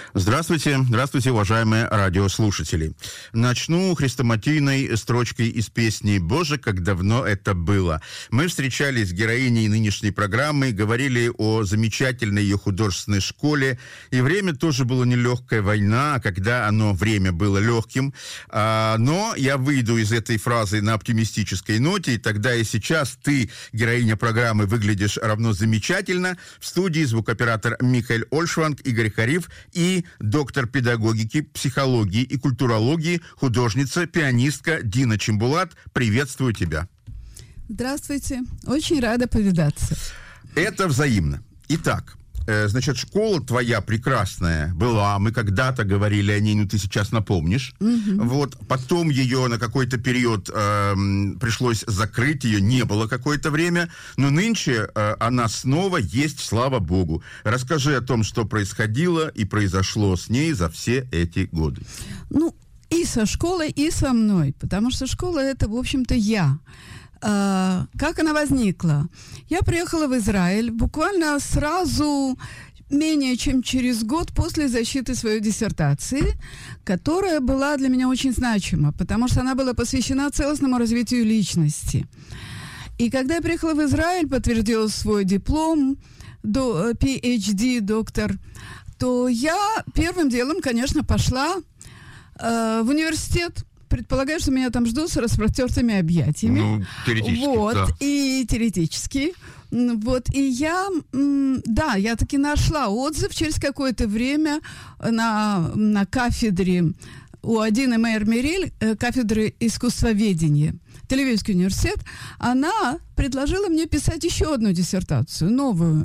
Здравствуйте, здравствуйте, уважаемые радиослушатели. Начну хрестоматийной строчкой из песни «Боже, как давно это было». Мы встречались с героиней нынешней программы, говорили о замечательной ее художественной школе. И время тоже было нелегкая война, когда оно время было легким. Но я выйду из этой фразы на оптимистической ноте, и тогда и сейчас ты, героиня программы, выглядишь равно замечательно. В студии звукооператор Михаэль Ольшванг, Игорь Хариф и доктор педагогики, психологии и культурологии, художница, пианистка Дина Чимбулат. Приветствую тебя. Здравствуйте. Очень рада повидаться. Это взаимно. Итак, значит, школа твоя прекрасная была, мы когда-то говорили о ней, ну ты сейчас напомнишь. Вот, потом ее на какой-то период пришлось закрыть, ее не было какое-то время, но нынче она снова есть, слава богу. Расскажи о том, что происходило и произошло с ней за все эти годы. Ну, и со школой, и со мной, потому что школа — это, в общем-то, я. Как она возникла? Я приехала в Израиль буквально сразу, менее чем через год после защиты своей диссертации, которая была для меня очень значима, потому что она была посвящена целостному развитию личности. И когда я приехала в Израиль, подтвердила свой диплом, PhD, доктор, то я первым делом, конечно, пошла в университет. Предполагаю, что меня там ждут с распростертыми объятиями. Ну, теоретически, вот, да. И теоретически. Вот, и я таки нашла отзыв через какое-то время на кафедре у Адины Мейер-Мериль, кафедры искусствоведения, Тель-Авивский университет. Она предложила мне писать еще одну диссертацию, новую,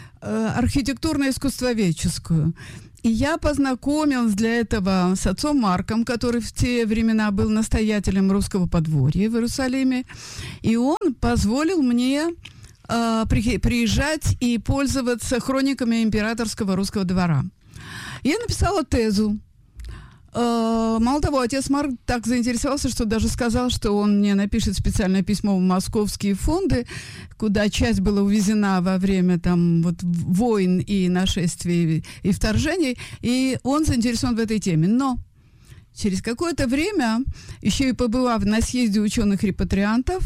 архитектурно-искусствоведческую. И я познакомилась для этого с отцом Марком, который в те времена был настоятелем русского подворья в Иерусалиме. И он позволил мне приезжать и пользоваться хрониками императорского русского двора. Я написала тезу. Мало того, отец Марк так заинтересовался, что даже сказал, что он мне напишет специальное письмо в московские фонды, куда часть была увезена во время там вот войн и нашествий и вторжений, и он заинтересован в этой теме. Но через какое-то время, еще и побывав на съезде ученых-репатриантов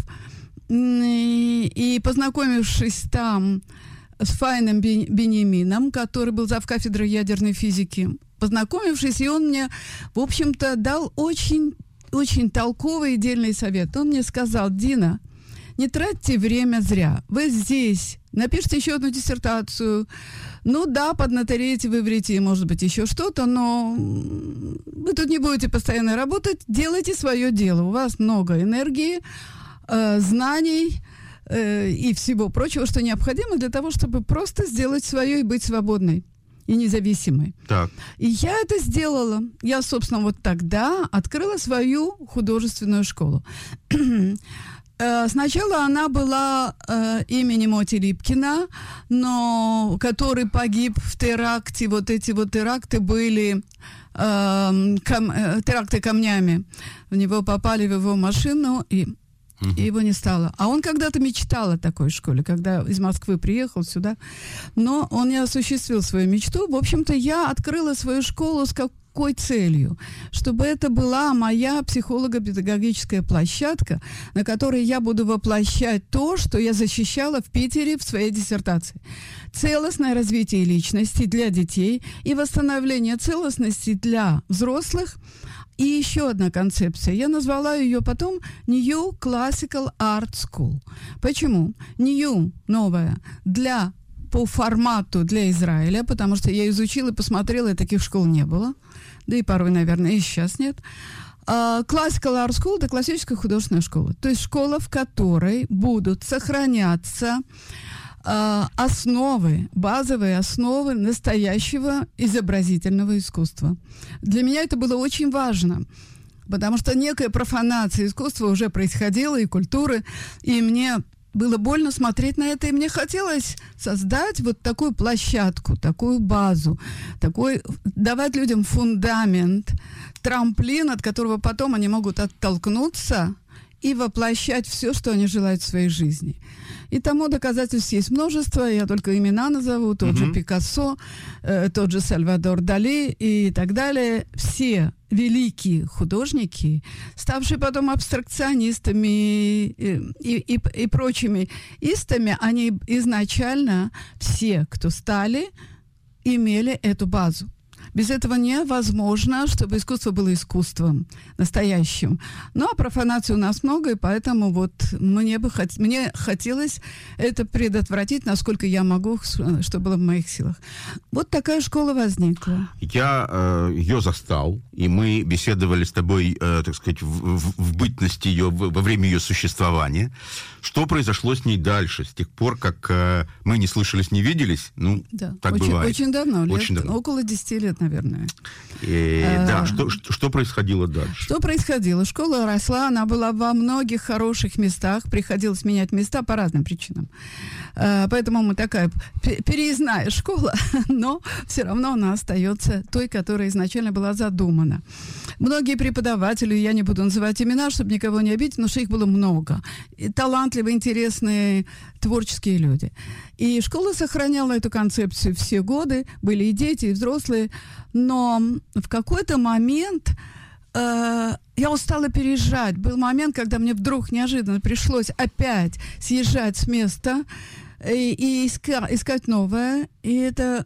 и познакомившись там с Файном Беньямином, который был завкафедрой ядерной физики, познакомившись, и он мне, в общем-то, дал очень, очень толковый и дельный совет. Он мне сказал: Дина, не тратьте время зря. Вы здесь напишите еще одну диссертацию. Ну да, поднатореете в иврите, может быть, еще что-то, но вы тут не будете постоянно работать. Делайте свое дело. У вас много энергии, знаний и всего прочего, что необходимо для того, чтобы просто сделать свое и быть свободной и независимой. Так. И я это сделала. Я, собственно, вот тогда открыла свою художественную школу. Сначала она была имени Моти Липкина, но который погиб в теракте. Вот эти вот теракты были теракты камнями. В него попали в его машину, и его не стало. А он когда-то мечтал о такой школе, когда из Москвы приехал сюда. Но он не осуществил свою мечту. В общем-то, я открыла свою школу с какой целью? Чтобы это была моя психолого-педагогическая площадка, на которой я буду воплощать то, что я защищала в Питере в своей диссертации. Целостное развитие личности для детей и восстановление целостности для взрослых. И еще одна концепция. Я назвала ее потом New Classical Art School. Почему? New, новая, по формату для Израиля, потому что я изучила и посмотрела, и таких школ не было. Да и порой, наверное, и сейчас нет. Classical Art School — это классическая художественная школа. То есть школа, в которой будут сохраняться основы, базовые основы настоящего изобразительного искусства. Для меня это было очень важно, потому что некая профанация искусства уже происходила, и культуры, и мне было больно смотреть на это, и мне хотелось создать вот такую площадку, такую базу, давать людям фундамент, трамплин, от которого потом они могут оттолкнуться и воплощать все, что они желают в своей жизни. И тому доказательств есть множество, я только имена назову, тот же Пикассо, тот же Сальвадор Дали и так далее. Все великие художники, ставшие потом абстракционистами и прочими истами, они изначально все, кто стали, имели эту базу. Без этого невозможно, чтобы искусство было искусством настоящим. Ну, а профанации у нас много, и поэтому вот мне хотелось это предотвратить, насколько я могу, что было в моих силах. Вот такая школа возникла. Я ее застал, и мы беседовали с тобой, так сказать, в бытности ее, во время ее существования. Что произошло с ней дальше, с тех пор, как мы не слышались, не виделись? Ну, да, так очень, бывает. Очень давно, очень давно. Около 10 лет, наверное. Да, что происходило дальше? Что происходило? Школа росла, она была во многих хороших местах, приходилось менять места по разным причинам. Поэтому мы такая переездная школа, но все равно она остается той, которая изначально была задумана. Многие преподаватели, я не буду называть имена, чтобы никого не обидеть, но что их было много. И талантливые, интересные, творческие люди. И школа сохраняла эту концепцию все годы, были и дети, и взрослые, но в какой-то момент я устала переезжать. Был момент, когда мне вдруг неожиданно пришлось опять съезжать с места и искать новое. И это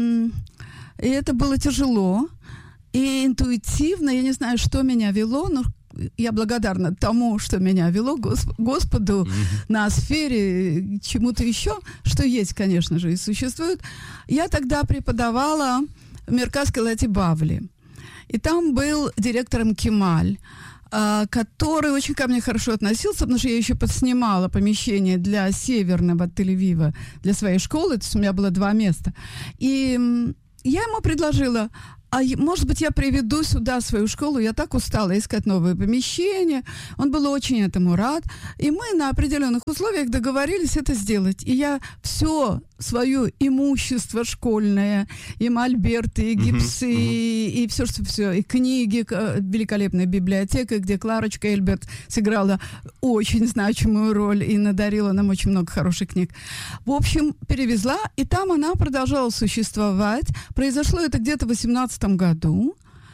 было тяжело. И интуитивно, я не знаю, что меня вело, но я благодарна тому, что меня вело, Господу, на сфере чему-то еще, что есть, конечно же, и существует. Я тогда преподавала в Мерказской Лати Бавли. И там был директором Кемаль, который очень ко мне хорошо относился, потому что я еще подснимала помещение для северного Тель-Авива, для своей школы, то есть у меня было 2 места. И я ему предложила: а может быть, я приведу сюда свою школу, я так устала искать новые помещения. Он был очень этому рад. И мы на определенных условиях договорились это сделать. И я все свое имущество школьное, и мольберты, и гипсы, и все, и книги, великолепная библиотека, где Кларочка Эльберт сыграла очень значимую роль и надарила нам очень много хороших книг. В общем, перевезла, и там она продолжала существовать. Произошло это где-то в 2018 году,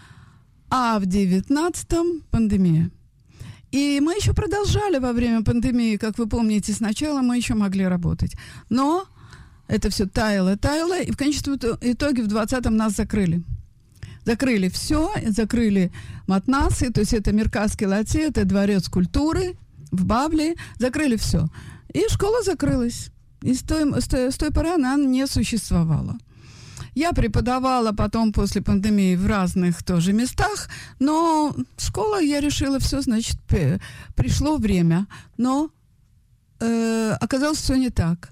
а в 2019 пандемия. И мы еще продолжали во время пандемии, как вы помните, сначала мы еще могли работать. Но это все таяло, и в конечном итоге в 2020-м нас закрыли. Закрыли все, закрыли матнасы, то есть это Мерказский Лати, это дворец культуры в Бавли, закрыли все. И школа закрылась. И с той поры она не существовала. Я преподавала потом после пандемии в разных тоже местах, но школа, я решила, все, значит, пришло время. Но оказалось, все не так.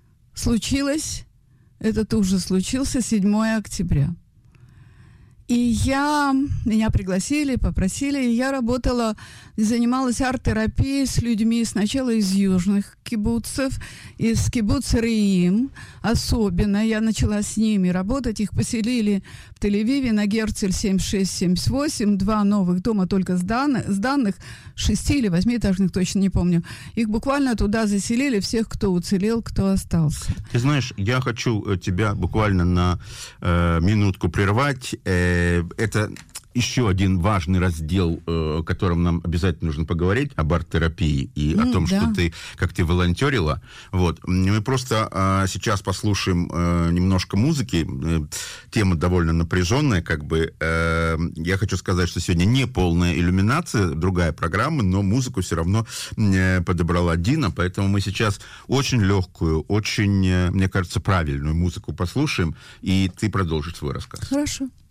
Этот ужас случился 7 октября. И меня пригласили, попросили, и я работала, занималась арт-терапией с людьми сначала из южных кибуцев, из кибуца Реим особенно. Я начала с ними работать, их поселили в Тель-Авиве на Герцель 7678, 2 новых дома только с данных 6 или 8-этажных, точно не помню. Их буквально туда заселили, всех, кто уцелел, кто остался. Ты знаешь, я хочу тебя буквально на минутку прервать. Это еще один важный раздел, о котором нам обязательно нужно поговорить, об арт-терапии и о том, что как ты волонтерила. Вот. Мы просто сейчас послушаем немножко музыки. Тема довольно напряженная, как бы. Я хочу сказать, что сегодня не полная иллюминация, другая программа, но музыку все равно подобрала Дина, поэтому мы сейчас очень легкую, очень, мне кажется, правильную музыку послушаем, и ты продолжишь свой рассказ. Хорошо.